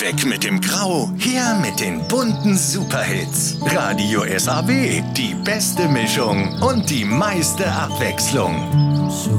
Weg mit dem Grau, her mit den bunten Superhits. Radio SAW, die beste Mischung und die meiste Abwechslung.